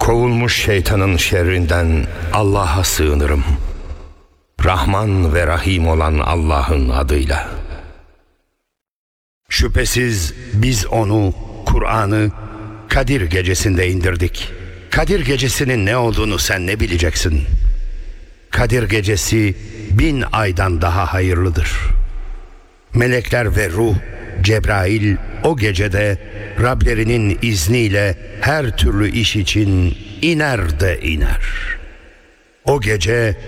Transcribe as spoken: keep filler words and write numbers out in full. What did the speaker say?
Kovulmuş şeytanın şerrinden Allah'a sığınırım. Rahman ve Rahim olan Allah'ın adıyla. Şüphesiz biz onu, Kur'an'ı Kadir gecesinde indirdik. Kadir gecesinin ne olduğunu sen ne bileceksin? Kadir gecesi bin aydan daha hayırlıdır. Melekler ve ruh, Cebrail o gecede Rablerinin izniyle her türlü iş için iner de iner. O gece